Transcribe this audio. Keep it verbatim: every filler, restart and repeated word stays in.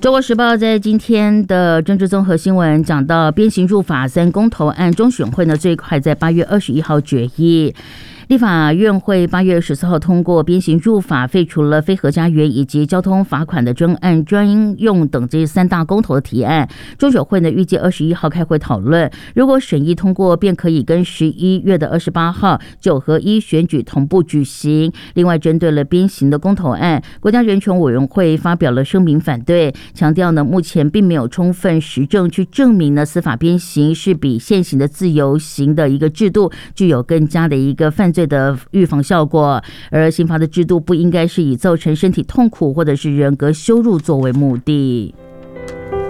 中国时报在今天的政治综合新闻讲到，鞭刑入法三公投案，中选会呢最快在八月二十一号决议。立法院会八月十四号通过鞭刑入法，废除了非核家园以及交通罚款的专案专用等这三大公投的提案。中选会呢预计二十一号开会讨论，如果审议通过，便可以跟十一月的二十八号九合一选举同步举行。另外，针对了鞭刑的公投案，国家人权委员会发表了声明反对，强调呢目前并没有充分实证去证明呢司法鞭刑是比现行的自由刑的一个制度具有更加的一个犯罪的预防效果，而刑罚的制度不应该是以造成身体痛苦或者是人格羞辱作为目的。